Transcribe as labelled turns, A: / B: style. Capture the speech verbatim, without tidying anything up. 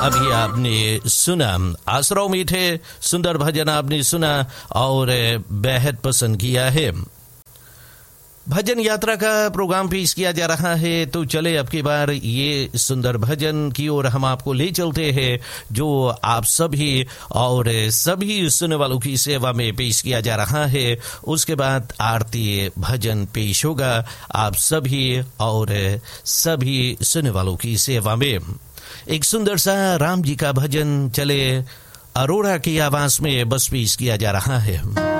A: अभी आपने सुना आसराओं मीठे सुंदर भजन आपने सुना और बेहद पसंद किया है। भजन यात्रा का प्रोग्राम पेश किया जा रहा है, तो चले अब की बार ये सुंदर भजन की ओर हम आपको ले चलते हैं जो आप सभी और सभी सुनने वालों की सेवा में पेश किया जा रहा है। उसके बाद आरती भजन पेश होगा आप सभी और सभी सुनने वालों की सेवा में। एक सुंदर सा राम जी का भजन चले अरोड़ा की आवाज में बस पेश किया जा रहा है।